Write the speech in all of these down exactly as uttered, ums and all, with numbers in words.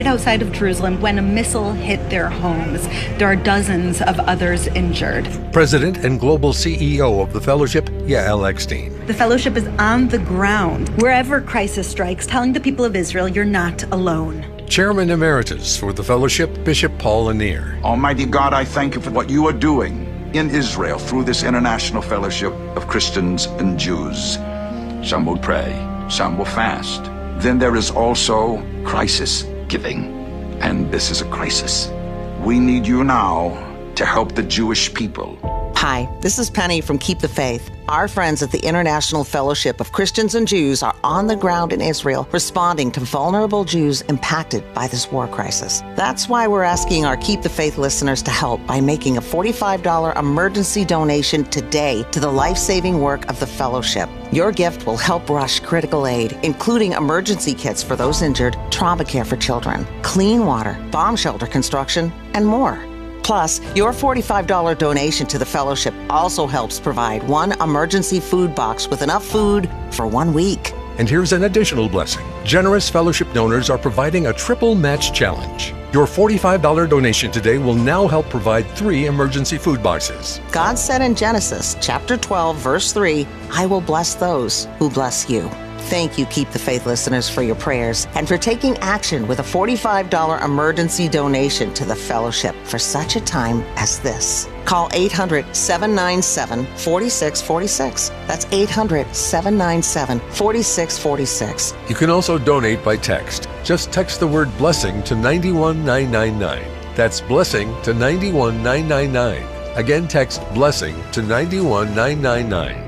outside of Jerusalem when a missile hit their homes. There are dozens of others injured. President and global C E O of the Fellowship, Yael Eckstein. The Fellowship is on the ground, wherever crisis strikes, telling the people of Israel, you're not alone. Chairman Emeritus for the Fellowship, Bishop Paul Lanier. Almighty God, I thank you for what you are doing in Israel through this international fellowship of Christians and Jews. Some will pray, some will fast. Then there is also crisis giving, and this is a crisis. We need you now to help the Jewish people. Hi, this is Penny from Keep the Faith. Our friends at the International Fellowship of Christians and Jews are on the ground in Israel responding to vulnerable Jews impacted by this war crisis. That's why we're asking our Keep the Faith listeners to help by making a forty-five dollars emergency donation today to the life-saving work of the Fellowship. Your gift will help rush critical aid, including emergency kits for those injured, trauma care for children, clean water, bomb shelter construction, and more. Plus, your forty-five dollars donation to the Fellowship also helps provide one emergency food box with enough food for one week. And here's an additional blessing. Generous Fellowship donors are providing a triple match challenge. Your forty-five dollars donation today will now help provide three emergency food boxes. God said in Genesis chapter twelve, verse three, I will bless those who bless you. Thank you, Keep the Faith listeners, for your prayers and for taking action with a forty-five dollars emergency donation to the Fellowship for such a time as this. Call eight hundred, seven nine seven, four six four six. That's eight hundred, seven nine seven, four six four six. You can also donate by text. Just text the word blessing to nine one nine nine nine. That's blessing to nine one nine nine nine. Again, text blessing to nine one nine nine nine.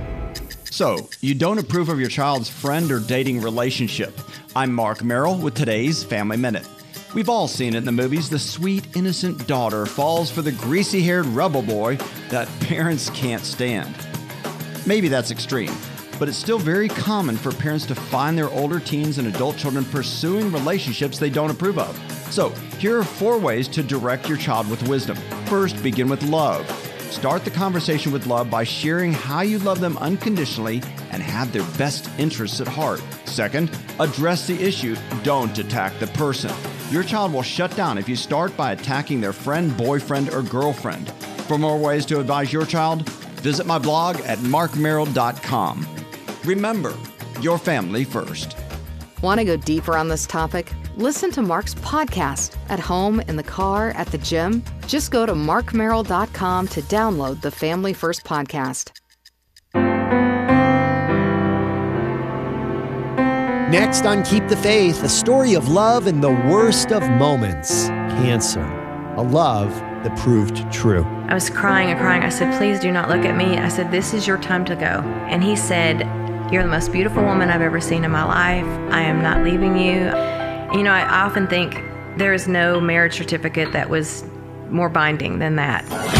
So, you don't approve of your child's friend or dating relationship. I'm Mark Merrill with today's Family Minute. We've all seen it in the movies. The sweet, innocent daughter falls for the greasy-haired rebel boy that parents can't stand. Maybe that's extreme, but it's still very common for parents to find their older teens and adult children pursuing relationships they don't approve of. So, here are four ways to direct your child with wisdom. First, begin with love. Start the conversation with love by sharing how you love them unconditionally and have their best interests at heart. Second, address the issue. Don't attack the person. Your child will shut down if you start by attacking their friend, boyfriend, or girlfriend. For more ways to advise your child, visit my blog at mark merrill dot com. Remember, your family first. Want to go deeper on this topic? Listen to Mark's podcast at home, in the car, at the gym. Just go to mark merrill dot com to download the Family First podcast. Next on Keep the Faith, a story of love in the worst of moments, cancer. A love that proved true. I was crying and crying. I said, please do not look at me. I said, this is your time to go. And he said, you're the most beautiful woman I've ever seen in my life. I am not leaving you. You know, I often think there is no marriage certificate that was more binding than that.